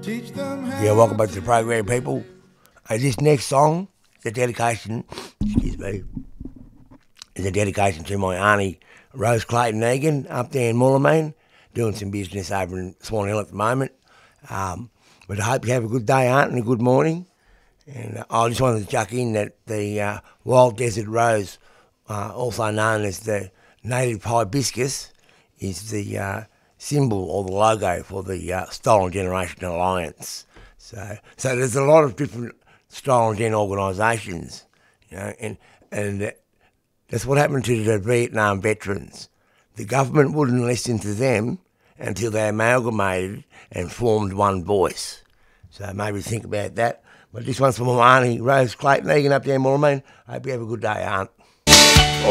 Yeah, welcome back to the program, people. This next song, the dedication, excuse me, is a dedication to my auntie Rose Clayton Egan up there in Moolameen, doing some business over in Swan Hill at the moment. But I hope you have a good day, aunt, and a good morning. And I just wanted to chuck in that the wild desert rose, also known as the native hibiscus, is the symbol or the logo for the Stolen Generation Alliance. So there's a lot of different Stolen Gen organisations, and that's what happened to the Vietnam veterans. The government wouldn't listen to them until they amalgamated and formed one voice. So maybe think about that. But this one's from my auntie Rose Clayton Egan up there in Moolameen. Hope you have a good day, aunt.